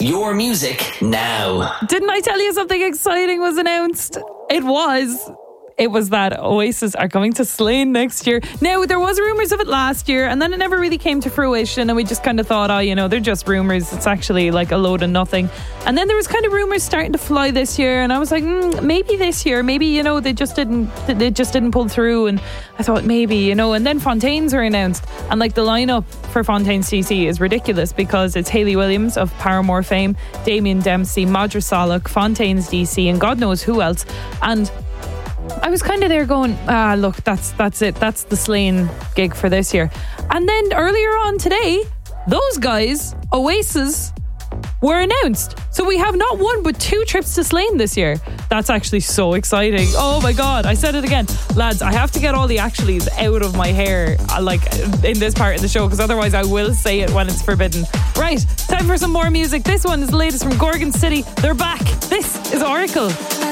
your music now. Didn't I tell you something exciting was announced? It was that Oasis are coming to Slane next year. Now, there was rumours of it last year, and then it never really came to fruition, and we just kind of thought, they're just rumours. It's actually like a load of nothing. And then there was kind of rumours starting to fly this year, and I was like, maybe this year, maybe, they just didn't pull through. And I thought maybe, and then Fontaines are announced, and like the lineup for Fontaines DC is ridiculous because it's Hayley Williams of Paramore fame, Damien Dempsey, Madra Salak, Fontaines DC, and God knows who else. And I was kind of there going, look, that's it. That's the Slane gig for this year. And then earlier on today, those guys, Oasis, were announced. So we have not one but 2 trips to Slane this year. That's actually so exciting. Oh my God, I said it again. Lads, I have to get all the actuallys out of my hair in this part of the show, because otherwise I will say it when it's forbidden. Right, time for some more music. This one is the latest from Gorgon City. They're back. This is Oracle.